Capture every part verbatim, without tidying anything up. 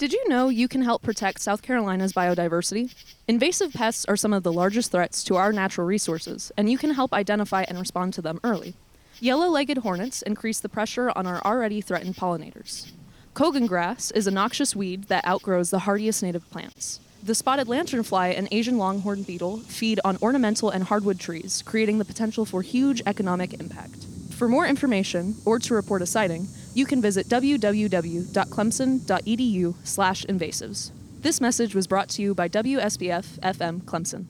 Did you know you can help protect South Carolina's biodiversity? Invasive pests are some of the largest threats to our natural resources, and you can help identify and respond to them early. Yellow-legged hornets increase the pressure on our already threatened pollinators. Kogan grass is a noxious weed that outgrows the hardiest native plants. The spotted lanternfly and Asian longhorn beetle feed on ornamental and hardwood trees, creating the potential for huge economic impact. For more information, or to report a sighting, you can visit w w w dot clemson dot e d u slash invasives. This message was brought to you by W S B F F M Clemson.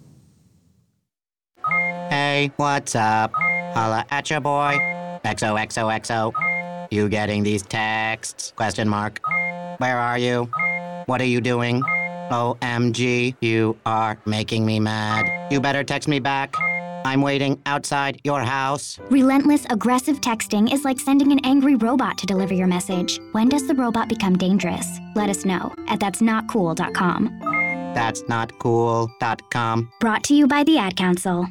Hey, what's up? Holla at your boy. X O X O X O. You getting these texts? Question mark. Where are you? What are you doing? O M G, you are making me mad. You better text me back. I'm waiting outside your house. Relentless, aggressive texting is like sending an angry robot to deliver your message. When does the robot become dangerous? Let us know at that's not cool dot com. That's not cool dot com. Brought to you by the Ad Council.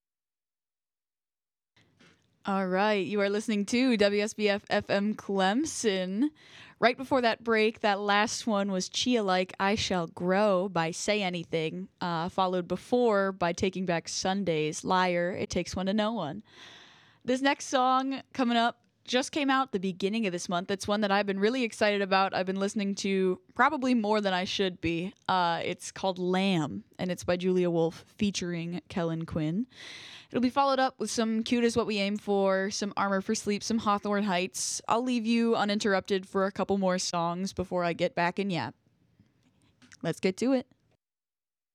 All right, you are listening to W S B F F M Clemson. Right before that break, that last one was Chia Like I Shall Grow by Say Anything, uh, followed before by Taking Back Sunday's Liar, It Takes One to Know One. This next song coming up just came out the beginning of this month. It's one that I've been really excited about. I've been listening to probably more than I should be. Uh, it's called Lamb, and it's by Julia Wolf featuring Kellen Quinn. It'll be followed up with some Cute Is What We Aim For, some Armor for Sleep, some Hawthorne Heights. I'll leave you uninterrupted for a couple more songs before I get back in yap. Let's get to it.